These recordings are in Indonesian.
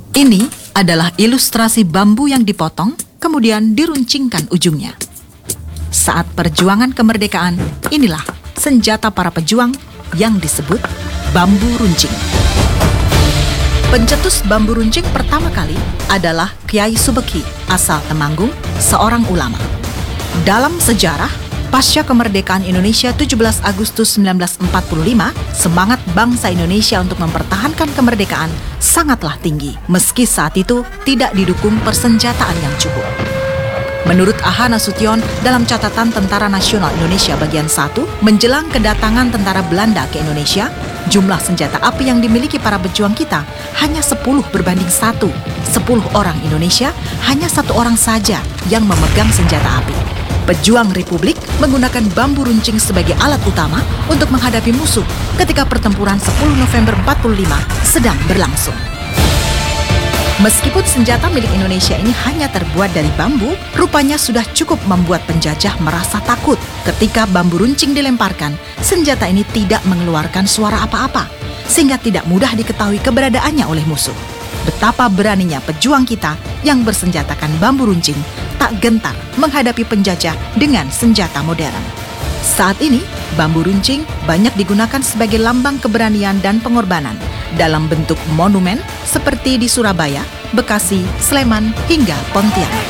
Ini adalah ilustrasi bambu yang dipotong, kemudian diruncingkan ujungnya. Saat perjuangan kemerdekaan, inilah senjata para pejuang yang disebut bambu runcing. Pencetus bambu runcing pertama kali adalah Kyai Subeki, asal Temanggung, seorang ulama. Dalam sejarah, pasca kemerdekaan Indonesia 17 Agustus 1945, semangat bangsa Indonesia untuk mempertahankan kemerdekaan sangatlah tinggi, meski saat itu tidak didukung persenjataan yang cukup. Menurut Aha Nasution dalam catatan Tentara Nasional Indonesia bagian 1, menjelang kedatangan tentara Belanda ke Indonesia, jumlah senjata api yang dimiliki para pejuang kita hanya 10 berbanding 1. 10 orang Indonesia, hanya 1 orang saja yang memegang senjata api. Pejuang Republik menggunakan bambu runcing sebagai alat utama untuk menghadapi musuh ketika pertempuran 10 November 45 sedang berlangsung. Meskipun senjata milik Indonesia ini hanya terbuat dari bambu, rupanya sudah cukup membuat penjajah merasa takut. Ketika bambu runcing dilemparkan, senjata ini tidak mengeluarkan suara apa-apa, sehingga tidak mudah diketahui keberadaannya oleh musuh. Betapa beraninya pejuang kita yang bersenjatakan bambu runcing tak gentar menghadapi penjajah dengan senjata modern. Saat ini, bambu runcing banyak digunakan sebagai lambang keberanian dan pengorbanan dalam bentuk monumen seperti di Surabaya, Bekasi, Sleman, hingga Pontianak.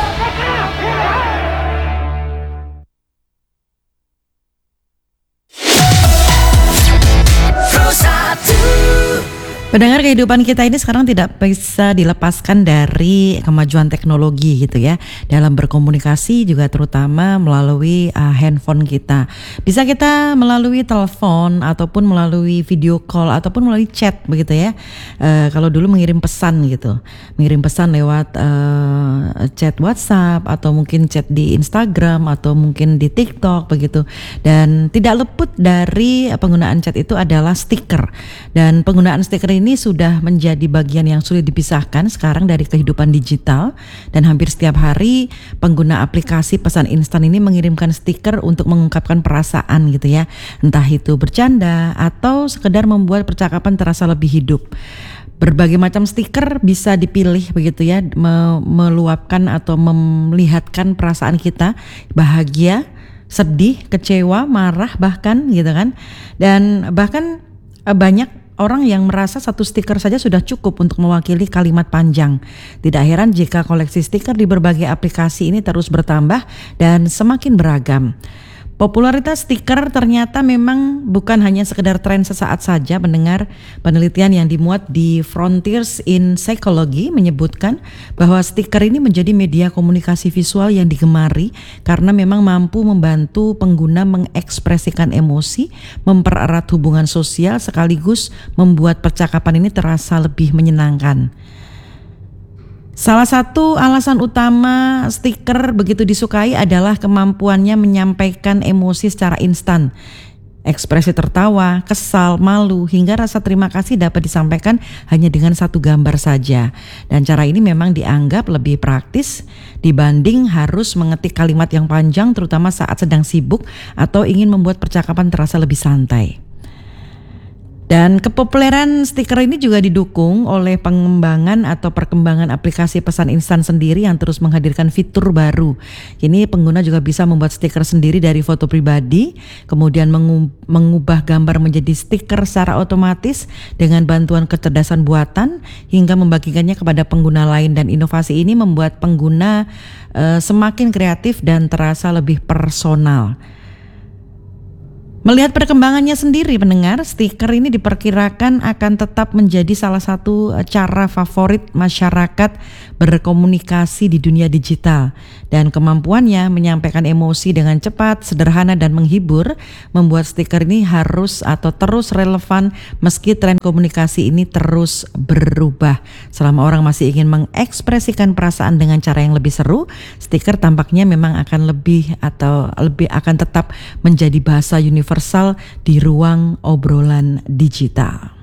Pendengar, kehidupan kita ini sekarang tidak bisa dilepaskan dari kemajuan teknologi gitu ya. Dalam berkomunikasi juga terutama melalui handphone kita. Bisa kita melalui telepon ataupun melalui video call ataupun melalui chat begitu ya. Kalau dulu mengirim pesan gitu. Mengirim pesan lewat chat WhatsApp atau mungkin chat di Instagram atau mungkin di TikTok begitu. Dan tidak luput dari penggunaan chat itu adalah stiker. Dan penggunaan stiker ini sudah menjadi bagian yang sulit dipisahkan sekarang dari kehidupan digital, dan hampir setiap hari pengguna aplikasi pesan instan ini mengirimkan stiker untuk mengungkapkan perasaan gitu ya, entah itu bercanda atau sekedar membuat percakapan terasa lebih hidup. Berbagai macam stiker bisa dipilih begitu ya, meluapkan atau melihatkan perasaan kita, bahagia, sedih, kecewa, marah bahkan gitu kan. Dan bahkan banyak orang yang merasa satu stiker saja sudah cukup untuk mewakili kalimat panjang. Tidak heran jika koleksi stiker di berbagai aplikasi ini terus bertambah dan semakin beragam. Popularitas stiker ternyata memang bukan hanya sekedar tren sesaat saja, pendengar. Penelitian yang dimuat di Frontiers in Psychology menyebutkan bahwa stiker ini menjadi media komunikasi visual yang digemari karena memang mampu membantu pengguna mengekspresikan emosi, mempererat hubungan sosial sekaligus membuat percakapan ini terasa lebih menyenangkan. Salah satu alasan utama stiker begitu disukai adalah kemampuannya menyampaikan emosi secara instan. Ekspresi tertawa, kesal, malu, hingga rasa terima kasih dapat disampaikan hanya dengan satu gambar saja. Dan cara ini memang dianggap lebih praktis dibanding harus mengetik kalimat yang panjang, terutama saat sedang sibuk atau ingin membuat percakapan terasa lebih santai. Dan kepopuleran stiker ini juga didukung oleh pengembangan atau perkembangan aplikasi pesan instan sendiri yang terus menghadirkan fitur baru. Kini pengguna juga bisa membuat stiker sendiri dari foto pribadi, kemudian mengubah gambar menjadi stiker secara otomatis dengan bantuan kecerdasan buatan, hingga membagikannya kepada pengguna lain. Dan inovasi ini membuat pengguna semakin kreatif dan terasa lebih personal. Melihat perkembangannya sendiri, pendengar, stiker ini diperkirakan akan tetap menjadi salah satu cara favorit masyarakat berkomunikasi di dunia digital. Dan kemampuannya menyampaikan emosi dengan cepat, sederhana, dan menghibur membuat stiker ini harus atau terus relevan meski tren komunikasi ini terus berubah. Selama orang masih ingin mengekspresikan perasaan dengan cara yang lebih seru, stiker tampaknya memang akan lebih akan tetap menjadi bahasa universal di ruang obrolan digital.